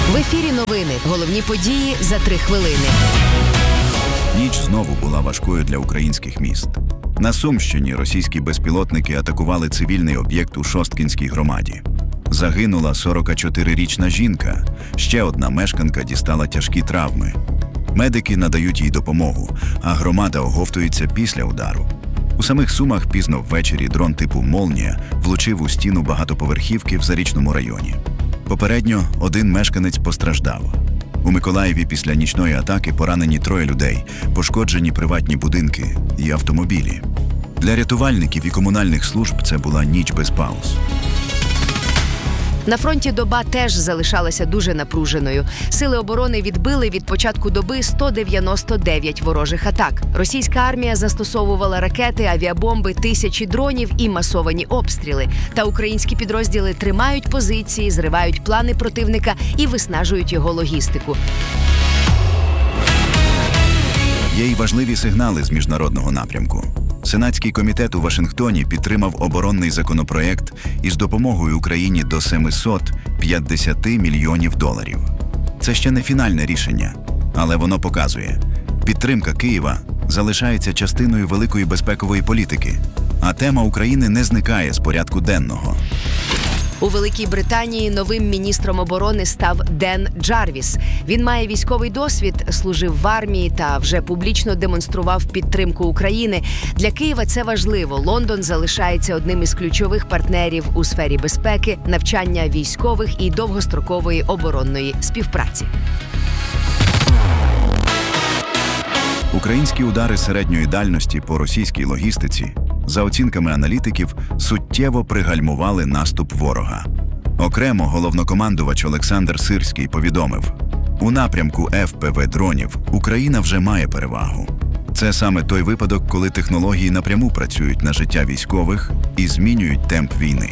В ефірі новини. Головні події за 3 хвилини. Ніч знову була важкою для українських міст. На Сумщині російські безпілотники атакували цивільний об'єкт у Шосткінській громаді. Загинула 44-річна жінка. Ще одна мешканка дістала тяжкі травми. Медики надають їй допомогу, а громада оговтується після удару. У самих Сумах пізно ввечері дрон типу «Молнія» влучив у стіну багатоповерхівки в Зарічному районі. Попередньо один мешканець постраждав. У Миколаєві після нічної атаки поранені 3 людей, пошкоджені приватні будинки і автомобілі. Для рятувальників і комунальних служб це була ніч без пауз. На фронті доба теж залишалася дуже напруженою. Сили оборони відбили від початку доби 199 ворожих атак. Російська армія застосовувала ракети, авіабомби, тисячі дронів і масовані обстріли. Та українські підрозділи тримають позиції, зривають плани противника і виснажують його логістику. Є й важливі сигнали з міжнародного напрямку. Сенатський комітет у Вашингтоні підтримав оборонний законопроект із допомогою Україні до $750 мільйонів. Це ще не фінальне рішення, але воно показує, підтримка Києва залишається частиною великої безпекової політики, а тема України не зникає з порядку денного. У Великій Британії новим міністром оборони став Ден Джарвіс. Він має військовий досвід, служив в армії та вже публічно демонстрував підтримку України. Для Києва це важливо. Лондон залишається одним із ключових партнерів у сфері безпеки, навчання військових і довгострокової оборонної співпраці. Українські удари середньої дальності по російській логістиці, за оцінками аналітиків, суттєво пригальмували наступ ворога. Окремо головнокомандувач Олександр Сирський повідомив, у напрямку ФПВ-дронів Україна вже має перевагу. Це саме той випадок, коли технології напряму працюють на життя військових і змінюють темп війни.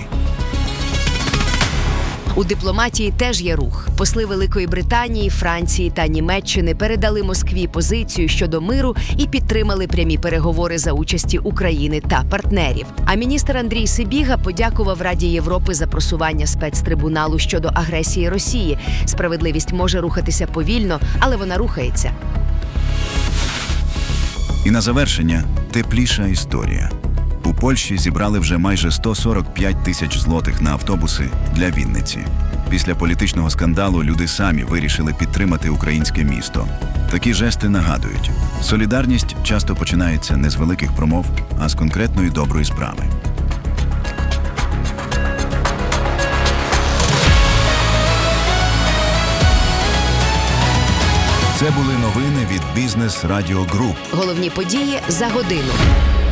У дипломатії теж є рух. Посли Великої Британії, Франції та Німеччини передали Москві позицію щодо миру і підтримали прямі переговори за участі України та партнерів. А міністр Андрій Сибіга подякував Раді Європи за просування спецтрибуналу щодо агресії Росії. Справедливість може рухатися повільно, але вона рухається. І на завершення – тепліша історія. У Польщі зібрали вже майже 145 тисяч злотих на автобуси для Вінниці. Після політичного скандалу люди самі вирішили підтримати українське місто. Такі жести нагадують, солідарність часто починається не з великих промов, а з конкретної доброї справи. Це були новини від Бізнес Радіо Груп. Головні події за годину.